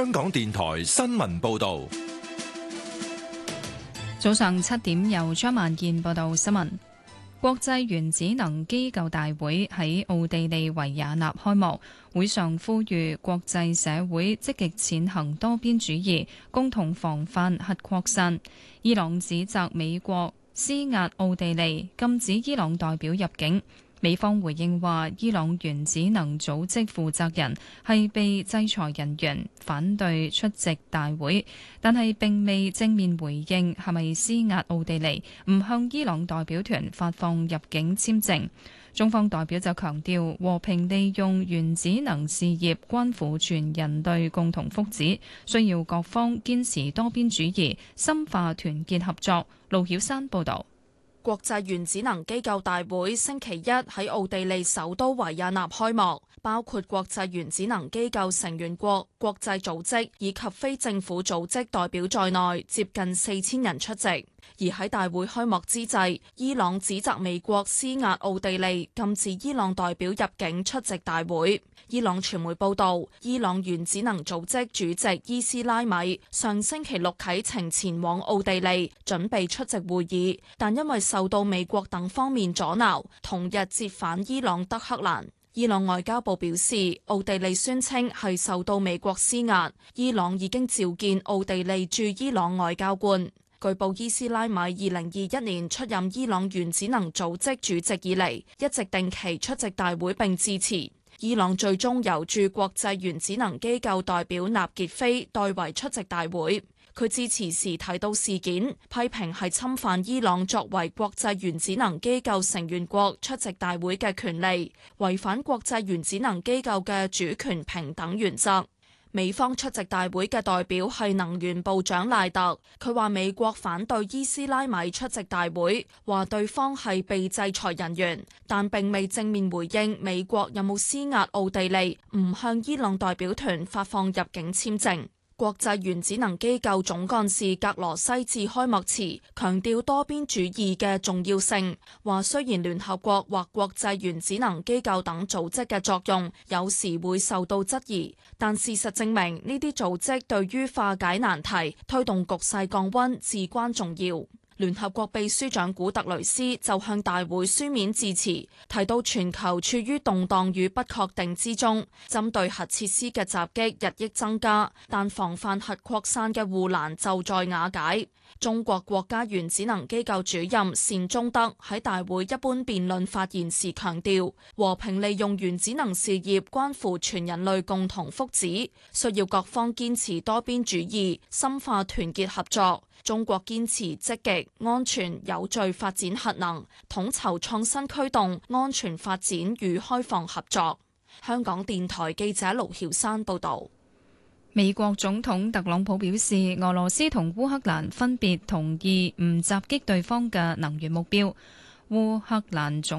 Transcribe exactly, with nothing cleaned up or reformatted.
香港電台新聞報道。 早上七點，由張萬燕報道新聞。國際原子能機構大會喺奧地利維也納開幕，會上呼籲國際社會積極踐行多邊主義，共同防範核擴散。伊朗指責美國施壓奧地利，禁止伊朗代表入境。美方回應話，伊朗原子能組織負責人係被制裁人員，反對出席大會，但係並未正面回應係咪施壓奧地利，唔向伊朗代表團發放入境簽證。中方代表就強調，和平利用原子能事業關乎全人類共同福祉，需要各方堅持多邊主義，深化團結合作。盧曉山報導。 國際原子能機構大會星期一喺奧地利首都維也納開幕，包括國際原子能機構成員國、國際組織以及非政府組織代表在內，接近四千人出席。而喺大會開幕之際，伊朗指責美國施壓奧地利，禁止伊朗代表入境出席大會。伊朗傳媒報道，伊朗原子能組織主席伊斯拉米上星期六啟程前往奧地利，準備出席會議，但因為受到美國等方面阻撓，同日折返伊朗德黑蘭。伊朗外交部表示，奧地利宣稱係受到美國施壓，伊朗已經召見奧地利駐伊朗外交官。據報，伊斯拉米二零二一年出任伊朗原子能組織主席以嚟，一直定期出席大會並致辭。伊朗最終由駐國際原子能機構代表納傑菲代為出席大會。佢致辭時提到事件，批評係侵犯伊朗作為國際原子能機構成員國出席大會嘅權利，違反國際原子能機構嘅主權平等原則。美方出席大會嘅代表係能源部長賴特，佢話美國反對伊斯拉米出席大會，話對方係被制裁人員，但並未正面回應美國有冇施壓奧地利唔向伊朗代表團發放入境簽證。國際原子能機構總幹事格羅西致開幕詞，強調多邊主義嘅重要性，話雖然聯合國或國際原子能機構等組織嘅作用有時會受到質疑，但事實證明呢啲組織對於化解難題、推動局勢降溫至關重要。聯合國秘書長古特雷斯就向大會書面致辭，提到全球處於動盪與不確定之中，針對核設施嘅襲擊日益增加，但防範核擴散嘅護欄就在瓦解。中國國家原子能機構主任單忠德喺大會一般辯論發言時強調，和平利用原子能事業關乎全人類共同福祉，需要各方堅持多邊主義，深化團結合作。中國堅持積極、安全、有序發展核能，統籌創新驅動安全發展與開放合作。香港電台記者盧曉山報導。 美國總統特朗普表示，俄羅斯同烏克蘭分別同意唔襲擊對方嘅能源目標。烏克蘭總